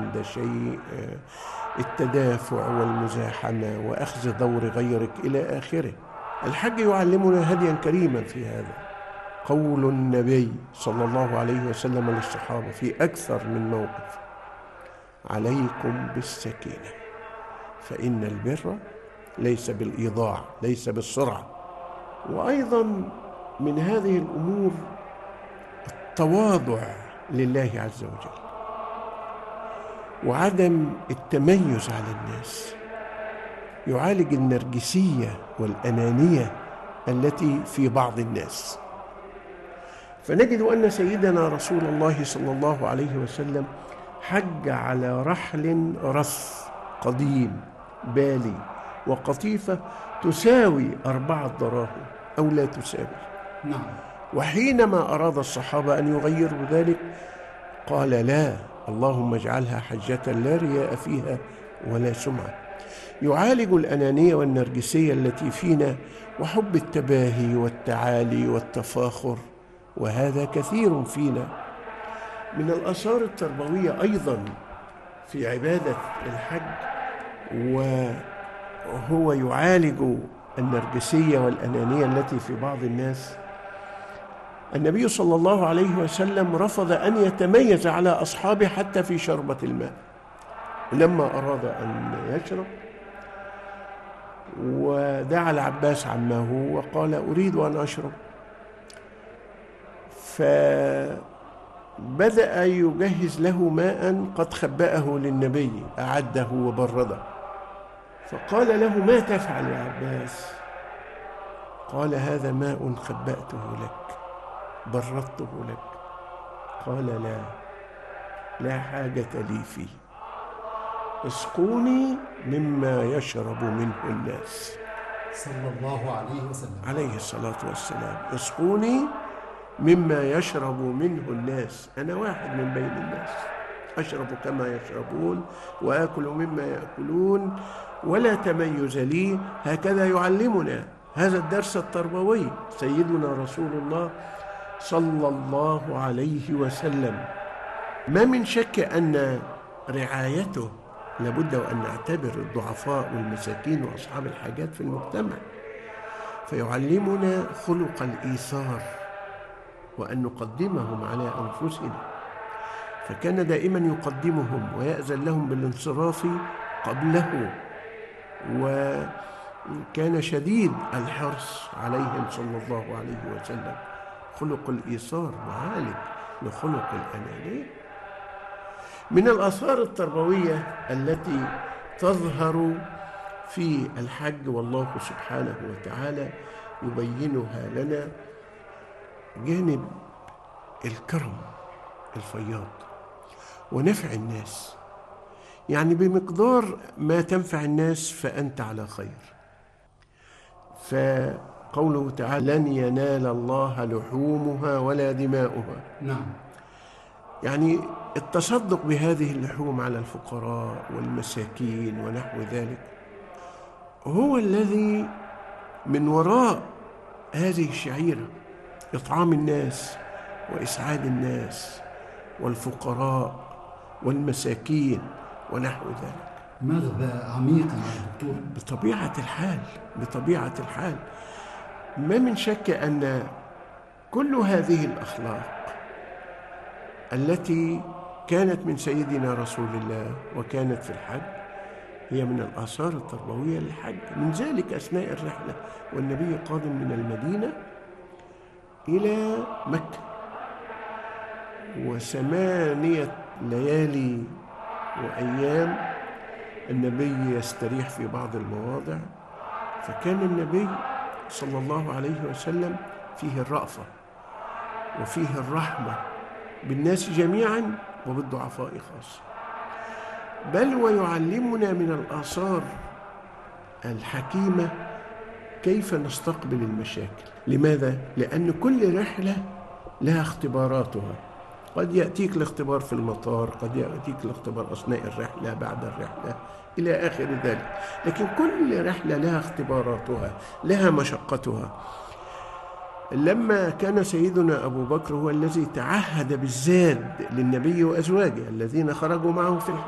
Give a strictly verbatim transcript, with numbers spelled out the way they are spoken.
عند شيء، التدافع والمزاحمة وأخذ دور غيرك إلى آخره. الحج يعلمنا هديا كريما في هذا. قول النبي صلى الله عليه وسلم للصحابة في أكثر من موقف: عليكم بالسكينة، فإن البر ليس بالإيضاع، ليس بالسرعة. وأيضا من هذه الأمور التواضع لله عز وجل، وعدم التميز على الناس. يعالج النرجسية والأنانية التي في بعض الناس. فنجد أن سيدنا رسول الله صلى الله عليه وسلم حج على رحل رص قديم بالي وقطيفة تساوي أربعة دراهم أو لا تساوي. نعم. وحينما أراد الصحابة أن يغيروا ذلك قال: لا، اللهم اجعلها حجة لا رياء فيها ولا سمعة. يعالج الأنانية والنرجسية التي فينا وحب التباهي والتعالي والتفاخر، وهذا كثير فينا. من الآثار التربوية أيضا في عبادة الحج وهو يعالج النرجسية والأنانية التي في بعض الناس. النبي صلى الله عليه وسلم رفض أن يتميز على أصحابه حتى في شربة الماء. لما أراد أن يشرب ودعا العباس عمه وقال: أريد أن أشرب، فبدأ يجهز له ماء قد خبأه للنبي، أعده وبرده. فقال له: ما تفعل يا عباس؟ قال: هذا ماء خبأته لك، بردته لك. قال: لا لا حاجة لي فيه، اسقوني مما يشرب منه الناس. صلى الله عليه وسلم عليه الصلاة والسلام. اسقوني مما يشرب منه الناس. أنا واحد من بين الناس، أشرب كما يشربون وآكل مما يأكلون، ولا تميز لي. هكذا يعلمنا هذا الدرس التربوي سيدنا رسول الله صلى الله عليه وسلم. ما من شك أن رعايته لابد وأن نعتبر الضعفاء والمساكين وأصحاب الحاجات في المجتمع، فيعلمنا خلق الإيثار وأن نقدمهم على أنفسنا. فكان دائما يقدمهم ويأذن لهم بالانصراف قبله، وكان شديد الحرص عليهم صلى الله عليه وسلم. خلق الإيثار معالج لخلق الأنانية. من الآثار التربوية التي تظهر في الحج والله سبحانه وتعالى يبينها لنا جانب الكرم الفياض ونفع الناس. يعني بمقدار ما تنفع الناس فأنت على خير. فقوله تعالى: لن ينال الله لحومها ولا دماؤها. نعم. يعني التصدق بهذه اللحوم على الفقراء والمساكين ونحو ذلك هو الذي من وراء هذه الشعيرة إطعام الناس وإسعاد الناس والفقراء والمساكين ونحو ذلك. ماذا بقى عميقا يا دكتور؟ بطبيعة الحال بطبيعة الحال ما من شك أن كل هذه الأخلاق التي كانت من سيدنا رسول الله وكانت في الحج هي من الآثار التربوية للحج. من ذلك أثناء الرحلة والنبي قادم من المدينة إلى مكة، وثمانية ليالي وأيام النبي يستريح في بعض المواضع. فكان النبي صلى الله عليه وسلم فيه الرأفة وفيه الرحمة بالناس جميعا وبالضعفاء خاصة. بل ويعلمنا من الآثار الحكيمة كيف نستقبل المشاكل. لماذا؟ لأن كل رحلة لها اختباراتها. قد يأتيك الاختبار في المطار، قد يأتيك الاختبار أثناء الرحلة، بعد الرحلة، إلى آخر ذلك. لكن كل رحلة لها اختباراتها، لها مشقتها. لما كان سيدنا أبو بكر هو الذي تعهد بالزاد للنبي وأزواجه الذين خرجوا معه في الحج،